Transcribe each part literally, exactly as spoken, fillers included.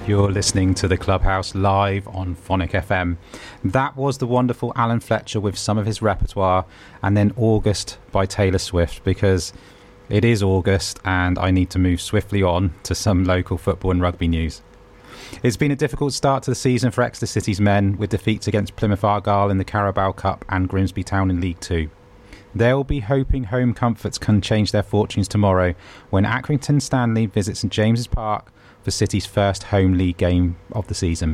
You're listening to The Clubhouse live on Phonic F M. That was the wonderful Alan Fletcher with some of his repertoire, and then August by Taylor Swift, because it is August and I need to move swiftly on to some local football and rugby news. It's been a difficult start to the season for Exeter City's men, with defeats against Plymouth Argyle in the Carabao Cup and Grimsby Town in League Two. They'll be hoping home comforts can change their fortunes tomorrow when Accrington Stanley visits St James's Park for City's first home league game of the season.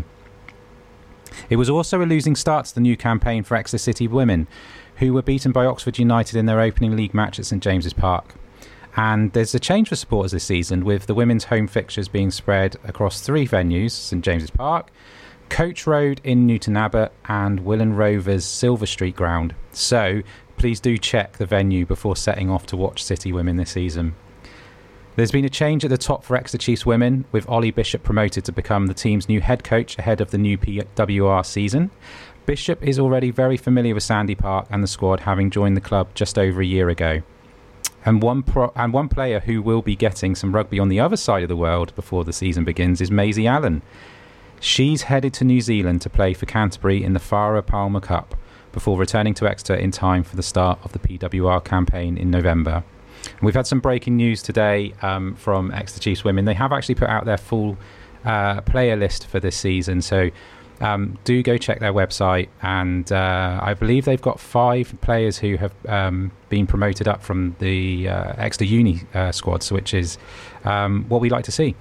It was also a losing start to the new campaign for Exeter City women, who were beaten by Oxford United in their opening league match at St James's Park. And there's a change for supporters this season, with the women's home fixtures being spread across three venues: St James's Park, Coach Road in Newton Abbot, and Willand Rovers Silver Street ground. So please do check the venue before setting off to watch City women this season. There's been a change at the top for Exeter Chiefs women, with Ollie Bishop promoted to become the team's new head coach ahead of the new P W R season. Bishop is already very familiar with Sandy Park and the squad, having joined the club just over a year ago. And one pro- and one player who will be getting some rugby on the other side of the world before the season begins is Maisie Allen. She's headed to New Zealand to play for Canterbury in the Farah Palmer Cup before returning to Exeter in time for the start of the P W R campaign in November. And we've had some breaking news today um, from Exeter Chiefs women. They have actually put out their full uh, player list for this season, so um, do go check their website. And uh, I believe they've got five players who have um, been promoted up from the uh, Exeter Uni uh, squads, which is um, what we like to see.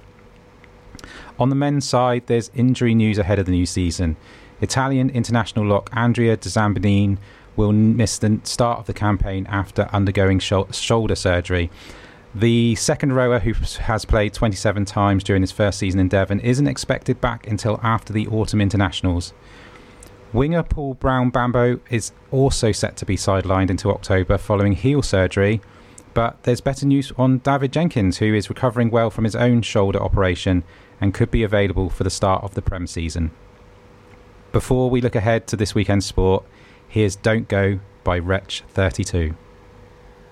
On the men's side, there's injury news ahead of the new season. Italian international lock Andrea De Zambanine will miss the start of the campaign after undergoing sh- shoulder surgery. The second rower, who has played twenty-seven times during his first season in Devon, isn't expected back until after the autumn internationals. Winger Paul Brown-Bambo is also set to be sidelined into October following heel surgery, but there's better news on David Jenkins, who is recovering well from his own shoulder operation and could be available for the start of the Prem season. Before we look ahead to this weekend's sport, here's Don't Go by Wretch thirty-two.